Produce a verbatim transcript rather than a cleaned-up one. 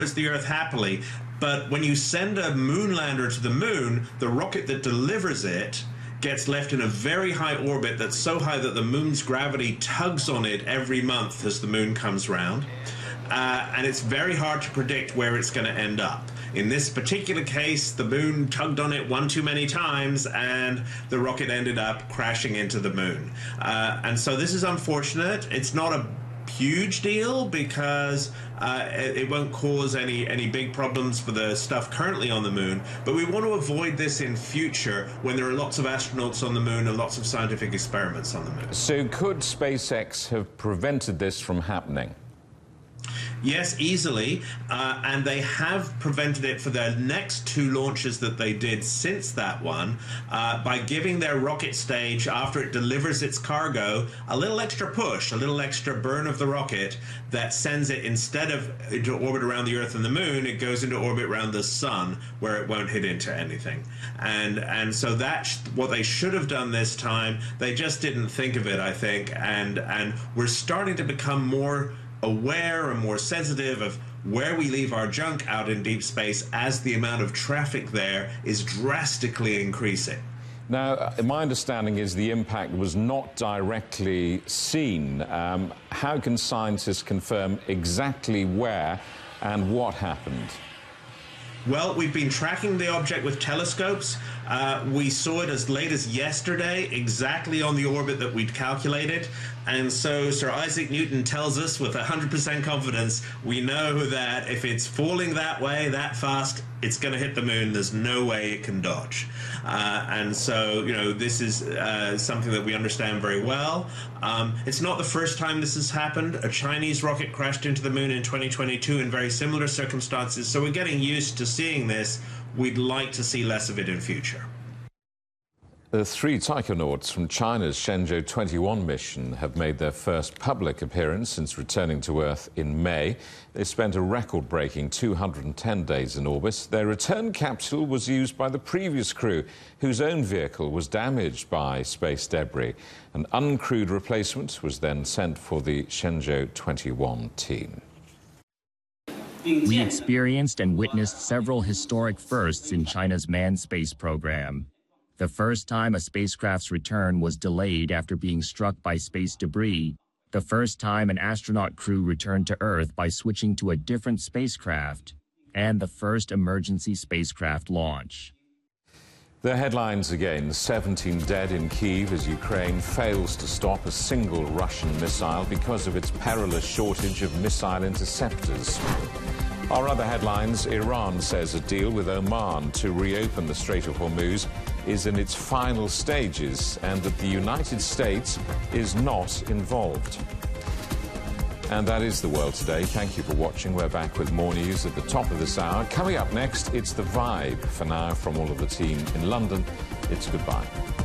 the Earth happily. But when you send a moon lander to the moon, the rocket that delivers it gets left in a very high orbit that's so high that the moon's gravity tugs on it every month as the moon comes round. Uh, and it's very hard to predict where it's going to end up. In this particular case, the moon tugged on it one too many times, and the rocket ended up crashing into the moon. Uh, and so this is unfortunate. It's not a huge deal because uh, it, it won't cause any, any big problems for the stuff currently on the moon. But we want to avoid this in future when there are lots of astronauts on the moon and lots of scientific experiments on the moon. So could SpaceX have prevented this from happening? Yes, easily, uh, and they have prevented it for their next two launches that they did since that one uh, by giving their rocket stage, after it delivers its cargo, a little extra push, a little extra burn of the rocket that sends it, instead of into orbit around the Earth and the Moon, it goes into orbit around the Sun, where it won't hit into anything. And and so that's what they should have done this time. They just didn't think of it, I think, and and we're starting to become more aware and more sensitive of where we leave our junk out in deep space as the amount of traffic there is drastically increasing. Now, my understanding is the impact was not directly seen. Um, how can scientists confirm exactly where and what happened? Well, we've been tracking the object with telescopes. Uh, we saw it as late as yesterday, exactly on the orbit that we'd calculated. And so Sir Isaac Newton tells us with one hundred percent confidence, we know that if it's falling that way, that fast, it's going to hit the moon. There's no way it can dodge. Uh, and so, you know, this is uh, something that we understand very well. Um, it's not the first time this has happened. A Chinese rocket crashed into the moon in twenty twenty-two in very similar circumstances. So we're getting used to seeing this. We'd like to see less of it in future. The three taikonauts from China's Shenzhou twenty-one mission have made their first public appearance since returning to Earth in May. They spent a record-breaking two hundred ten days in orbit. Their return capsule was used by the previous crew, whose own vehicle was damaged by space debris. An uncrewed replacement was then sent for the Shenzhou twenty-one team. We experienced and witnessed several historic firsts in China's manned space program. The first time a spacecraft's return was delayed after being struck by space debris. The first time an astronaut crew returned to Earth by switching to a different spacecraft. And the first emergency spacecraft launch. The headlines again. seventeen dead in Kyiv as Ukraine fails to stop a single Russian missile because of its perilous shortage of missile interceptors. Our other headlines: Iran says a deal with Oman to reopen the Strait of Hormuz is in its final stages and that the United States is not involved. And that is the world today. Thank you for watching. We're back with more news at the top of this hour. Coming up next, it's The Vibe. For now, from all of the team in London, it's goodbye.